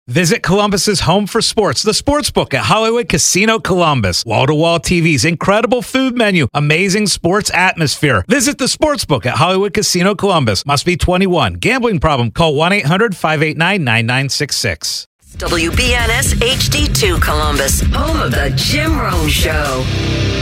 Visit Columbus's home for sports, the Sportsbook at Hollywood Casino Columbus. Wall-to-wall TVs, incredible food menu, amazing sports atmosphere. Visit the Sportsbook at Hollywood Casino Columbus. Must be 21. Gambling problem? Call 1-800-589-9966. WBNS HD2 Columbus, home of the Jim Rome Show.